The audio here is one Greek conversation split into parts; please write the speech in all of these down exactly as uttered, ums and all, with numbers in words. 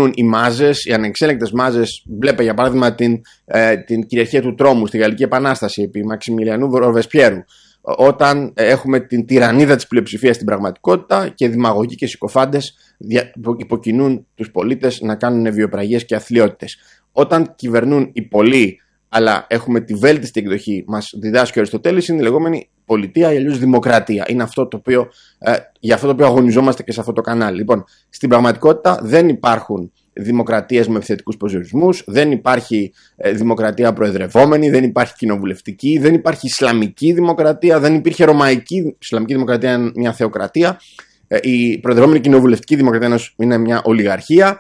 κυβερνούν οι μάζες, οι ανεξέλεγκτες μάζες. Βλέπε για παράδειγμα την, ε, την κυριαρχία του τρόμου στη Γαλλική Επανάσταση επί Μαξιμιλιανού Ροβεσπιέρου. Όταν έχουμε την τυραννίδα της πλειοψηφίας στην πραγματικότητα και δημαγωγοί και συκοφάντες υποκινούν τους πολίτες να κάνουν βιοπραγίες και αθλιότητες. Όταν κυβερνούν οι πολλοί, αλλά έχουμε τη βέλτιστη εκδοχή, μας διδάσκει ο Αριστοτέλης, είναι η λεγόμενη πολιτεία ή αλλιώς δημοκρατία. Είναι αυτό το οποίο, ε, για αυτό το οποίο αγωνιζόμαστε και σε αυτό το κανάλι. Λοιπόν, στην πραγματικότητα δεν υπάρχουν δημοκρατίες με επιθετικούς προσδιορισμούς, δεν υπάρχει ε, δημοκρατία προεδρευόμενη, δεν υπάρχει κοινοβουλευτική, δεν υπάρχει Ισλαμική δημοκρατία, δεν υπήρχε Ρωμαϊκή. Ισλαμική δημοκρατία είναι μια θεοκρατία. Η προεδρευόμενη κοινοβουλευτική δημοκρατία είναι μια ολιγαρχία.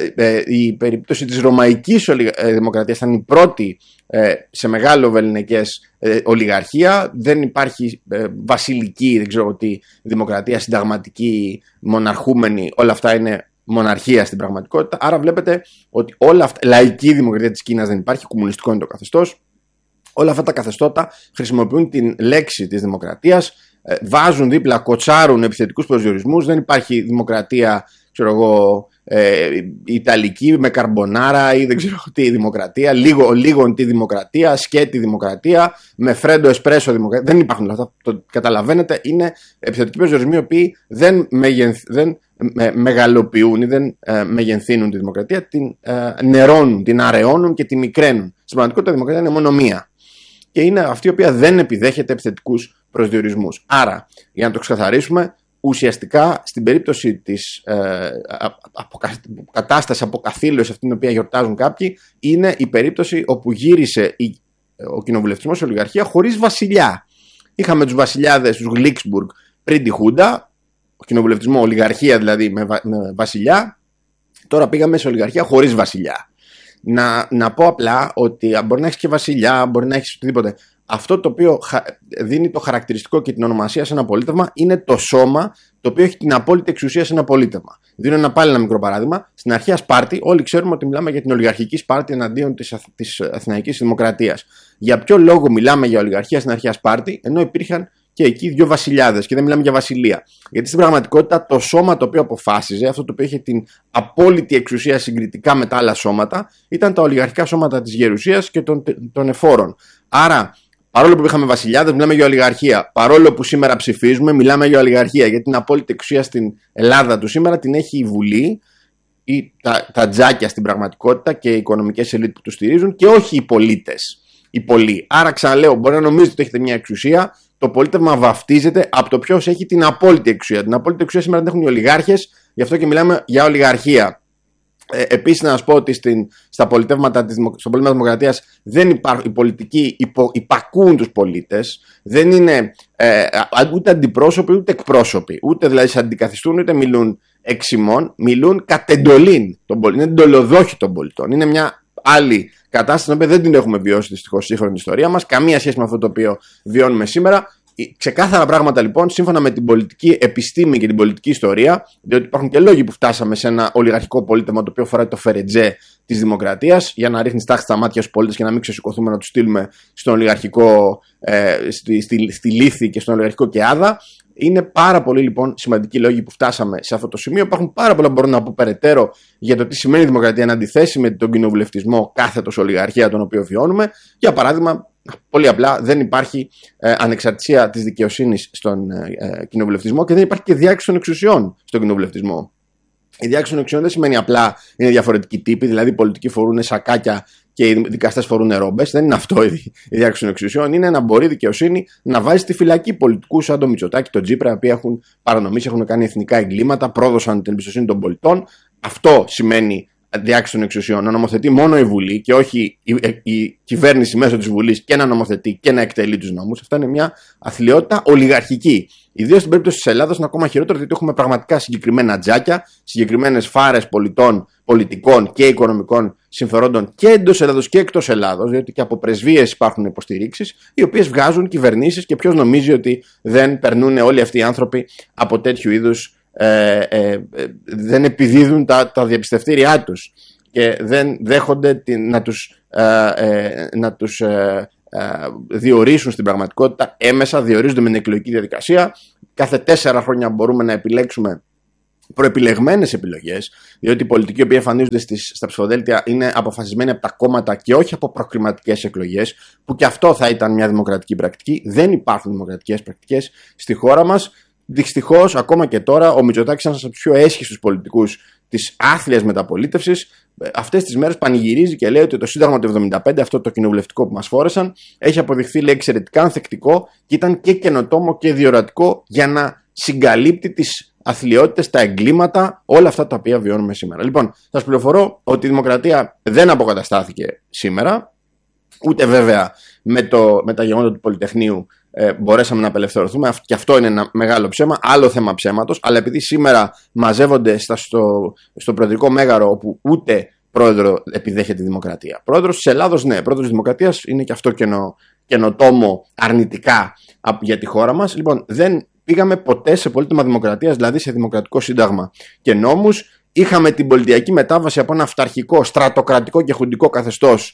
Η περίπτωση της Ρωμαϊκής δημοκρατίας ήταν η πρώτη σε μεγάλο βεληνικές ολιγαρχία. Δεν υπάρχει βασιλική, δεν ξέρω τι, δημοκρατία, συνταγματική, μοναρχούμενη. Όλα αυτά είναι μοναρχία στην πραγματικότητα. Άρα βλέπετε ότι όλα αυτά, λαϊκή δημοκρατία της Κίνας δεν υπάρχει, κομμουνιστικό είναι το καθεστώς. Όλα αυτά τα καθεστώτα χρησιμοποιούν την λέξη της δημοκρατίας, βάζουν δίπλα, κοτσάρουν επιθετικούς προσδιορισμούς. Δεν υπάρχει δημοκρατία, ξέρω εγώ, ε, ιταλική με καρμπονάρα ή δεν ξέρω τι δημοκρατία, λίγο, λίγο τι δημοκρατία, σκέτη δημοκρατία, με φρέντο εσπρέσο δημοκρατία. Δεν υπάρχουν αυτά. Το καταλαβαίνετε, είναι επιθετικοί προσδιορισμοί οι οποίοι δεν, μεγενθ, δεν με, μεγαλοποιούν ή δεν ε, μεγενθύνουν τη δημοκρατία, την ε, νερώνουν, την αραιώνουν και τη μικραίνουν. Στην πραγματικότητα η δημοκρατία είναι μόνο μία. Και είναι αυτή η οποία δεν επιδέχεται επιθετικούς προσδιορισμούς. Άρα, για να το ξεκαθαρίσουμε, ουσιαστικά στην περίπτωση της ε, αποκα... κατάστασης αποκαθήλωσης αυτή την οποία γιορτάζουν κάποιοι, είναι η περίπτωση όπου γύρισε η... ο κοινοβουλευτισμός σε ολιγαρχία χωρίς βασιλιά. Είχαμε τους βασιλιάδες, τους Γλίξμπουργκ πριν τη Χούντα, ο κοινοβουλευτισμό, ολιγαρχία δηλαδή με, βα... με βασιλιά. Τώρα πήγαμε σε ολιγαρχία χωρίς βασιλιά. Να, να πω απλά ότι μπορεί να έχει και βασιλιά, μπορεί να έχει οτιδήποτε. Αυτό το οποίο δίνει το χαρακτηριστικό και την ονομασία σε ένα πολίτευμα είναι το σώμα το οποίο έχει την απόλυτη εξουσία σε ένα πολίτευμα. Δίνω ένα πάλι ένα μικρό παράδειγμα. Στην αρχαία Σπάρτη, όλοι ξέρουμε ότι μιλάμε για την ολιγαρχική Σπάρτη εναντίον της, της Αθηναϊκής Δημοκρατίας. Για ποιο λόγο μιλάμε για ολιγαρχία στην αρχαία Σπάρτη, ενώ υπήρχαν και εκεί δύο βασιλιάδες και δεν μιλάμε για βασιλεία? Γιατί στην πραγματικότητα το σώμα το οποίο αποφάσιζε, αυτό το οποίο είχε την απόλυτη εξουσία συγκριτικά με τα άλλα σώματα, ήταν τα ολιγαρχικά σώματα της γερουσίας και των, των εφόρων. Άρα, παρόλο που είχαμε βασιλιάδες, μιλάμε για ολιγαρχία. Παρόλο που σήμερα ψηφίζουμε, μιλάμε για ολιγαρχία. Γιατί την απόλυτη εξουσία στην Ελλάδα του σήμερα την έχει η Βουλή, ή τα, τα τζάκια στην πραγματικότητα και οι οικονομικές ελίτ που του στηρίζουν, και όχι οι πολίτες. Οι πολλοί. Άρα, ξαναλέω, μπορεί να νομίζετε ότι έχετε μια εξουσία. Το πολίτευμα βαφτίζεται από το ποιος έχει την απόλυτη εξουσία. Την απόλυτη εξουσία σήμερα την έχουν οι ολιγάρχες, γι' αυτό και μιλάμε για ολιγαρχία. Ε, επίσης, να σας πω ότι στην, στα πολιτεύματα της, στο πολίτευμα της Δημοκρατίας δεν υπάρχουν, οι πολιτικοί υπο, υπακούν τους πολίτες, δεν είναι ε, ούτε αντιπρόσωποι ούτε εκπρόσωποι, ούτε δηλαδή σε αντικαθιστούν ούτε μιλούν εξ ημών, μιλούν κατ' εντολήν των πολιτών, είναι εντολοδόχοι των πολιτών. Είναι μια άλλη κατάσταση την οποία δεν την έχουμε βιώσει δυστυχώς στη σύγχρονη ιστορία μας, καμία σχέση με αυτό το οποίο βιώνουμε σήμερα. Ξεκάθαρα πράγματα λοιπόν, σύμφωνα με την πολιτική επιστήμη και την πολιτική ιστορία, διότι υπάρχουν και λόγοι που φτάσαμε σε ένα ολιγαρχικό πολίτευμα το οποίο φοράει το φερετζέ της δημοκρατίας, για να ρίχνει τάξη στα μάτια στους πολίτες και να μην ξεσηκωθούμε να τους στείλουμε στον ολιγαρχικό, ε, στη, στη, στη λύθη και στον ολιγαρχικό κεάδα. Είναι πάρα πολύ λοιπόν σημαντικοί λόγοι που φτάσαμε σε αυτό το σημείο. Υπάρχουν πάρα πολλά που μπορώ να πω περαιτέρω για το τι σημαίνει η δημοκρατία εν αντιθέσει με τον κοινοβουλευτισμό κάθετος ολιγαρχία τον οποίο βιώνουμε. Για παράδειγμα, πολύ απλά δεν υπάρχει ε, ανεξαρτησία της δικαιοσύνης στον ε, κοινοβουλευτισμό και δεν υπάρχει και διάκριση των εξουσιών στον κοινοβουλευτισμό. Η διάκριση των εξουσιών δεν σημαίνει απλά είναι διαφορετικοί τύποι, δηλαδή οι πολιτικοί φορούν σακάκια και οι δικαστές φορούν ρόμπες. Δεν είναι αυτό η διάκριση των εξουσιών. Είναι να μπορεί η δικαιοσύνη να βάζει στη φυλακή πολιτικούς σαν τον Μητσοτάκη, τον Τζίπρα, οι οποίοι έχουν παρανομήσει, έχουν κάνει εθνικά εγκλήματα, πρόδωσαν την εμπιστοσύνη των πολιτών. Αυτό σημαίνει διάκριση των εξουσιών. Να νομοθετεί μόνο η Βουλή και όχι η, η, η κυβέρνηση μέσω της Βουλής και να νομοθετεί και να εκτελεί τους νόμους. Αυτά είναι μια αθλιότητα ολιγαρχική. Ιδίως στην περίπτωση της Ελλάδας είναι ακόμα χειρότερο, γιατί έχουμε πραγματικά συγκεκριμένα τζάκια, συγκεκριμένες φάρες πολιτών, πολιτικών και οικονομικών συμφερόντων και εντός Ελλάδος και εκτός Ελλάδος, διότι και από πρεσβείες υπάρχουν υποστηρίξεις, οι οποίες βγάζουν κυβερνήσεις και ποιος νομίζει ότι δεν περνούν όλοι αυτοί οι άνθρωποι από τέτοιου είδους. Ε, ε, ε, δεν επιδίδουν τα, τα διαπιστευτήριά τους και δεν δέχονται την, να τους, ε, ε, να τους ε, ε, διορίσουν στην πραγματικότητα έμεσα, διορίζονται με την εκλογική διαδικασία. Κάθε τέσσερα χρόνια μπορούμε να επιλέξουμε προεπιλεγμένες επιλογές, διότι οι πολιτικοί που εμφανίζονται στις, στα ψηφοδέλτια είναι αποφασισμένοι από τα κόμματα και όχι από προκριματικές εκλογές, που και αυτό θα ήταν μια δημοκρατική πρακτική. Δεν υπάρχουν δημοκρατικές πρακτικές στη χώρα μας. Δυστυχώς, ακόμα και τώρα, ο Μητσοτάκης, ένας από τους πιο έσχιστους πολιτικούς της άθλιας μεταπολίτευσης, αυτές τις μέρες πανηγυρίζει και λέει ότι το Σύνταγμα του εβδομήντα πέντε, αυτό το κοινοβουλευτικό που μας φόρεσαν, έχει αποδειχθεί, λέει, εξαιρετικά ανθεκτικό και ήταν και καινοτόμο και διορατικό για να συγκαλύπτει τις αθλιότητες, τα εγκλήματα, όλα αυτά τα οποία βιώνουμε σήμερα. Λοιπόν, σας πληροφορώ ότι η δημοκρατία δεν αποκαταστάθηκε σήμερα, ούτε βέβαια με, το, με τα γεγονότα του Πολυτεχνείου ε, μπορέσαμε να απελευθερωθούμε, και αυτό είναι ένα μεγάλο ψέμα, άλλο θέμα ψέματος, αλλά επειδή σήμερα μαζεύονται στα, στο, στο προεδρικό μέγαρο, όπου ούτε πρόεδρο επιδέχεται η δημοκρατία. Πρόεδρος της Ελλάδος, ναι, πρόεδρος της Δημοκρατίας είναι και αυτό καινο, καινοτόμο αρνητικά για τη χώρα μας. Λοιπόν, δεν πήγαμε ποτέ σε πολίτευμα δημοκρατίας, δηλαδή σε δημοκρατικό σύνταγμα και νόμους. Είχαμε την πολιτιακή μετάβαση από ένα αυταρχικό, στρατοκρατικό και χουντικό καθεστώς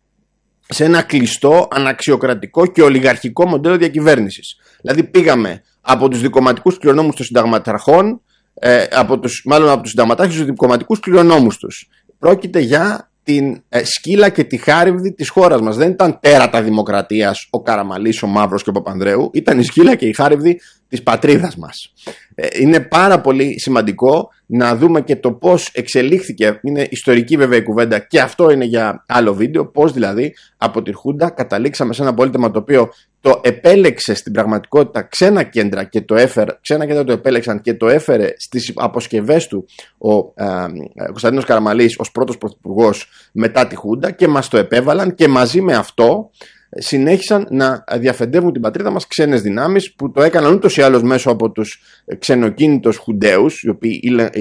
σε ένα κλειστό, αναξιοκρατικό και ολιγαρχικό μοντέλο διακυβέρνησης. Δηλαδή πήγαμε από τους δικομματικούς κληρονόμους των συνταγματαρχών, ε, από τους, μάλλον από τους συνταγματάρχες στους δικομματικούς κληρονόμους τους. Πρόκειται για την ε, σκύλα και τη χάριβδη της χώρας μας. Δεν ήταν τέρατα δημοκρατίας ο Καραμαλής, ο Μαύρος και ο Παπανδρέου. Ήταν η σκύλα και η χάριβδη της πατρίδας μας. Ε, είναι πάρα πολύ σημαντικό να δούμε και το πώς εξελίχθηκε. Είναι ιστορική βέβαια η κουβέντα και αυτό είναι για άλλο βίντεο. Πώς δηλαδή από τη Χούντα καταλήξαμε σε ένα πολίτευμα το οποίο το επέλεξε στην πραγματικότητα ξένα κέντρα και το έφερε, ξένα κέντρα το επέλεξαν και το έφερε στις αποσκευές του ο ε, Κωνσταντίνος Καραμαλής ως πρώτος πρωθυπουργός μετά τη Χούντα, και μας το επέβαλαν, και μαζί με αυτό συνέχισαν να διαφεντεύουν την πατρίδα μας ξένες δυνάμεις, που το έκαναν ούτως ή άλλως μέσω από τους ξενοκίνητους Χουντέους, οι οποίοι,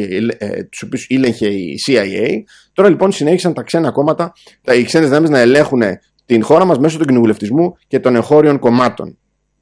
τους οποίους ήλεγχε η σι άι έι. Τώρα λοιπόν συνέχισαν τα ξένα κόμματα, οι ξένες δυνάμεις να ελέγχουν την χώρα μας μέσω του κοινοβουλευτισμού και των εγχώριων κομμάτων.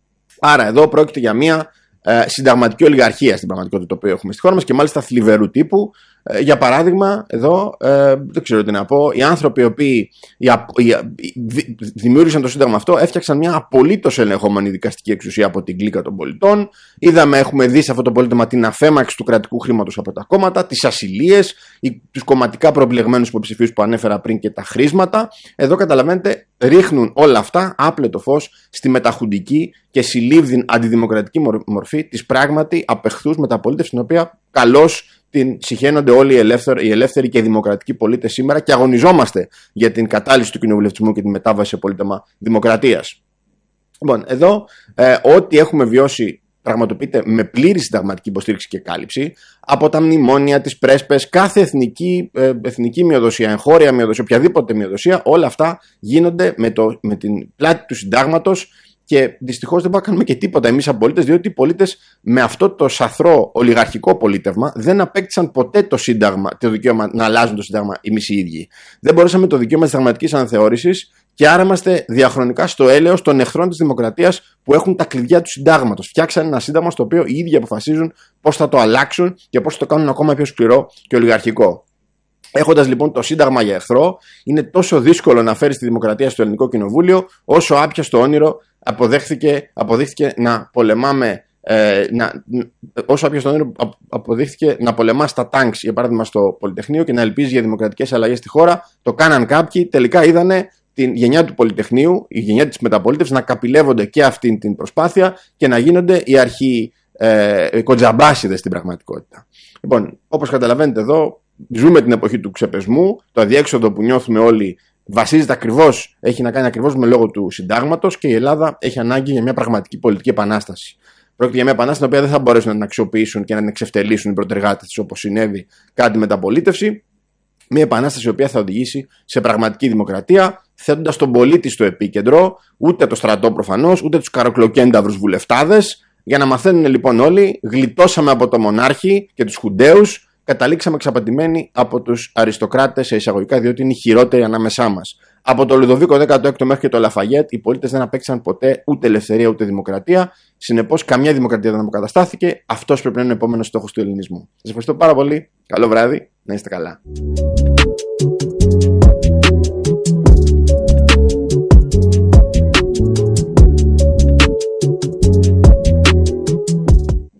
Άρα εδώ πρόκειται για μια ε, συνταγματική ολιγαρχία στην πραγματικότητα το οποίο έχουμε στη χώρα μας, και μάλιστα θλιβερού τύπου. Ε, για παράδειγμα, εδώ ε, δεν ξέρω τι να πω, οι άνθρωποι οι οποίοι οι, οι, οι, δημιούργησαν το σύνταγμα αυτό έφτιαξαν μια απολύτως ελεγχόμενη δικαστική εξουσία από την κλίκα των πολιτών. Είδαμε, έχουμε δει σε αυτό το πολίτευμα την αφέμαξη του κρατικού χρήματος από τα κόμματα, τις ασυλίες, τους κομματικά προεπιλεγμένους υποψηφίους που ανέφερα πριν και τα χρήσματα. Εδώ καταλαβαίνετε, ρίχνουν όλα αυτά άπλετο φως στη μεταχουντική και συλλήβδην αντιδημοκρατική μορφή της πράγματι απεχθούς μεταπολίτευσης, την οποία καλώς την συχαίνονται όλοι οι ελεύθεροι, οι ελεύθεροι και οι δημοκρατικοί πολίτες σήμερα, και αγωνιζόμαστε για την κατάλυση του κοινοβουλευτισμού και τη μετάβαση σε πολίτευμα δημοκρατίας. Λοιπόν, εδώ ε, ό,τι έχουμε βιώσει πραγματοποιείται με πλήρη συνταγματική υποστήριξη και κάλυψη από τα μνημόνια, τις πρέσπες, κάθε εθνική, ε, εθνική μειοδοσία, εγχώρια μειοδοσία, οποιαδήποτε μειοδοσία, όλα αυτά γίνονται με, το, με την πλάτη του συντάγματος. Και δυστυχώς δεν μπορούμε να κάνουμε και τίποτα εμείς σαν πολίτες, διότι οι πολίτες με αυτό το σαθρό ολιγαρχικό πολίτευμα δεν απέκτησαν ποτέ το σύνταγμα, το δικαίωμα να αλλάζουν το σύνταγμα εμείς οι ίδιοι. Δεν μπορούσαμε το δικαίωμα της συνταγματικής αναθεώρησης, και άρα είμαστε διαχρονικά στο έλεος των εχθρών της δημοκρατίας που έχουν τα κλειδιά του συντάγματος. Φτιάξαν ένα σύνταγμα στο οποίο οι ίδιοι αποφασίζουν πώς θα το αλλάξουν και πώς θα το κάνουν ακόμα πιο σκληρό και ολιγαρχικό. Έχοντας λοιπόν το Σύνταγμα για εχθρό, είναι τόσο δύσκολο να φέρει τη δημοκρατία στο ελληνικό κοινοβούλιο, όσο άπιαστο όνειρο αποδέχθηκε, αποδείχθηκε να πολεμάμε. Ε, να, όσο άπιαστο όνειρο αποδείχθηκε να πολεμά στα τάγκς, για παράδειγμα στο Πολυτεχνείο, και να ελπίζει για δημοκρατικές αλλαγές στη χώρα. Το κάναν κάποιοι, τελικά είδανε την γενιά του Πολυτεχνείου, η γενιά της μεταπολίτευσης, να καπηλεύονται και αυτήν την προσπάθεια και να γίνονται οι αρχαίοι ε, κοντζαμπάσιδες στην πραγματικότητα. Λοιπόν, όπως καταλαβαίνετε εδώ, ζούμε την εποχή του ξεπεσμού. Το αδιέξοδο που νιώθουμε όλοι βασίζεται ακριβώς, έχει να κάνει ακριβώς με λόγο του συντάγματος, και η Ελλάδα έχει ανάγκη για μια πραγματική πολιτική επανάσταση. Πρόκειται για μια επανάσταση την οποία δεν θα μπορέσουν να την αξιοποιήσουν και να την εξευτελίσουν οι προτεργάτες της, όπως συνέβη κατά τη μεταπολίτευση. Μια επανάσταση η οποία θα οδηγήσει σε πραγματική δημοκρατία, θέτοντας τον πολίτη στο επίκεντρο, ούτε το στρατό προφανώς, ούτε τους καροκλοκένταυρους βουλευτάδες. Για να μαθαίνουν λοιπόν όλοι, γλιτώσαμε από το μονάρχη και τους χουντέους. Καταλήξαμε εξαπατημένοι από τους αριστοκράτες σε εισαγωγικά, διότι είναι οι χειρότεροι ανάμεσά μας. Από το Λουδοβίκο δέκατο έκτο μέχρι και το Λαφαγέτ, οι πολίτες δεν απέκτησαν ποτέ ούτε ελευθερία ούτε δημοκρατία. Συνεπώς, καμιά δημοκρατία δεν αποκαταστάθηκε. Αυτός πρέπει να είναι ο επόμενος στόχος του ελληνισμού. Σας ευχαριστώ πάρα πολύ. Καλό βράδυ. Να είστε καλά.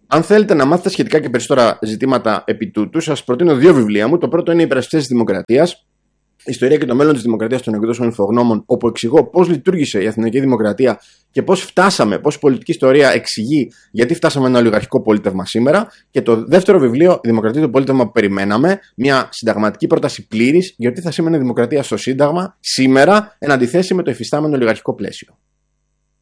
Αν θέλετε να μάθετε σχετικά και περισσότερα ζητήματα επί τούτου, σας προτείνω δύο βιβλία μου. Το πρώτο είναι «Οι Υπερασπιστές της Δημοκρατίας. Ιστορία και το μέλλον της Δημοκρατίας των εκδόσεων Ινφογνώμων», όπου εξηγώ πώς λειτουργήσε η Αθηναϊκή Δημοκρατία και πώς φτάσαμε, πώς η πολιτική ιστορία εξηγεί γιατί φτάσαμε ένα ολιγαρχικό πολίτευμα σήμερα. Και το δεύτερο βιβλίο, «Η Δημοκρατία το πολίτευμα που περιμέναμε», μια συνταγματική πρόταση πλήρης γιατί θα σήμαινε δημοκρατία στο Σύνταγμα σήμερα, εν αντιθέσει με το υφιστάμενο ολιγαρχικό πλαίσιο.